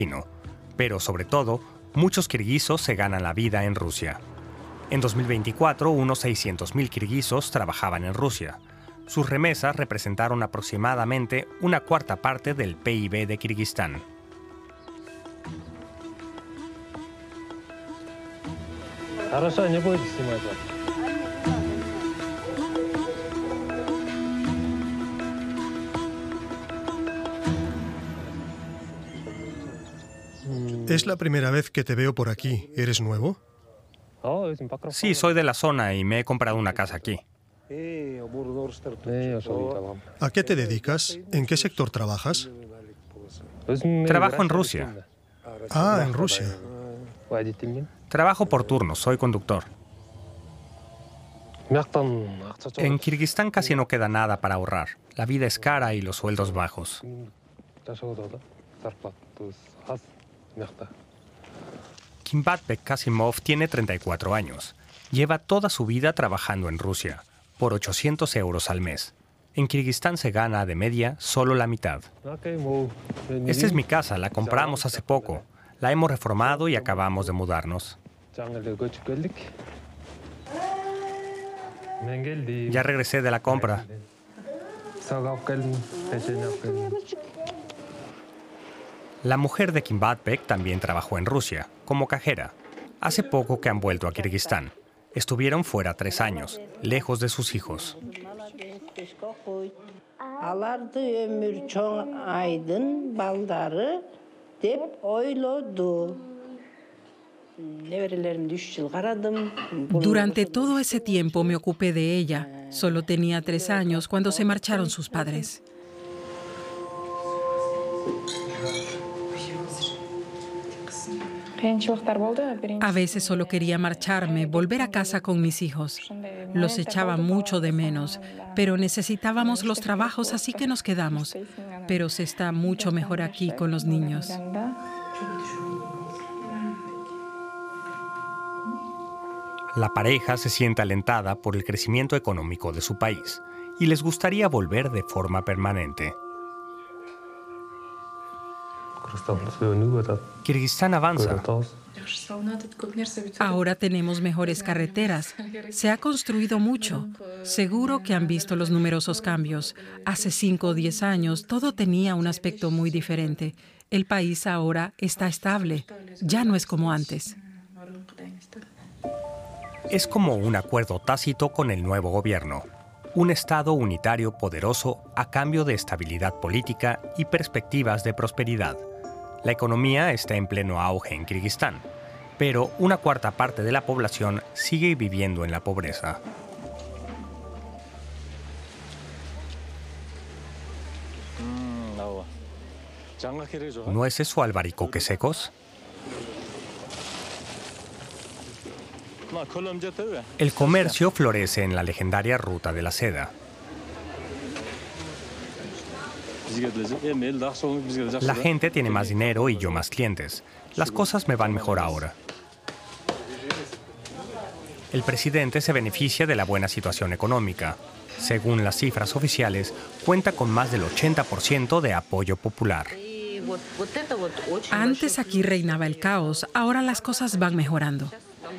Pero sobre todo, muchos kirguisos se ganan la vida en Rusia. En 2024, unos 600.000 kirguisos trabajaban en Rusia. Sus remesas representaron aproximadamente una cuarta parte del PIB de Kirguistán. Es la primera vez que te veo por aquí. ¿Eres nuevo? Sí, soy de la zona y me he comprado una casa aquí. ¿A qué te dedicas? ¿En qué sector trabajas? Trabajo en Rusia. Ah, en Rusia. Trabajo por turnos, soy conductor. En Kirguistán casi no queda nada para ahorrar. La vida es cara y los sueldos bajos. Kimbatbek Kasimov tiene 34 años. Lleva toda su vida trabajando en Rusia, por 800 euros al mes. En Kirguistán se gana de media solo la mitad. Esta es mi casa, la compramos hace poco. La hemos reformado y acabamos de mudarnos. Ya regresé de la compra. La mujer de Kimbatbek también trabajó en Rusia, como cajera. Hace poco que han vuelto a Kirguistán. Estuvieron fuera 3 años, lejos de sus hijos. Durante todo ese tiempo me ocupé de ella. Solo tenía 3 años cuando se marcharon sus padres. A veces solo quería marcharme, volver a casa con mis hijos. Los echaba mucho de menos, pero necesitábamos los trabajos, así que nos quedamos. Pero se está mucho mejor aquí con los niños. La pareja se siente alentada por el crecimiento económico de su país y les gustaría volver de forma permanente. Kirguistán avanza. Ahora tenemos mejores carreteras. Se ha construido mucho. Seguro que han visto los numerosos cambios. Hace 5 o 10 años todo tenía un aspecto muy diferente. El país ahora está estable. Ya no es como antes. Es como un acuerdo tácito con el nuevo gobierno. Un Estado unitario poderoso a cambio de estabilidad política y perspectivas de prosperidad. La economía está en pleno auge en Kirguistán, pero una cuarta parte de la población sigue viviendo en la pobreza. ¿Nueces o albaricoques secos? El comercio florece en la legendaria Ruta de la Seda. La gente tiene más dinero y yo más clientes. Las cosas me van mejor ahora. El presidente se beneficia de la buena situación económica. Según las cifras oficiales, cuenta con más del 80% de apoyo popular. Antes aquí reinaba el caos, ahora las cosas van mejorando.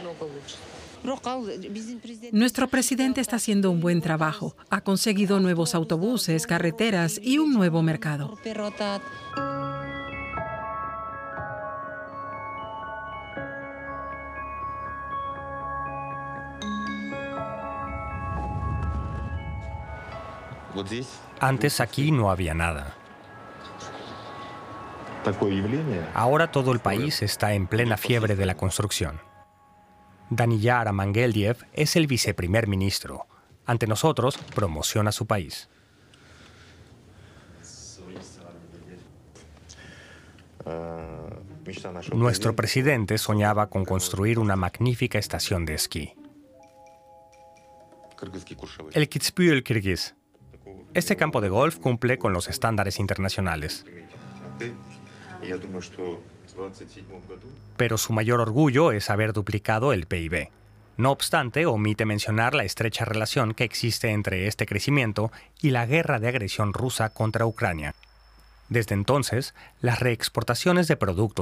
Nuestro presidente está haciendo un buen trabajo. Ha conseguido nuevos autobuses, carreteras y un nuevo mercado. Antes aquí no había nada. Ahora todo el país está en plena fiebre de la construcción. Daniyar Amangeldiev es el viceprimer ministro. Ante nosotros, promociona su país. Nuestro presidente soñaba con construir una magnífica estación de esquí. El Kitzbühel Kirguís. Este campo de golf cumple con los estándares internacionales. Pero su mayor orgullo es haber duplicado el PIB. No obstante, omite mencionar la estrecha relación que existe entre este crecimiento y la guerra de agresión rusa contra Ucrania. Desde entonces, las reexportaciones de productos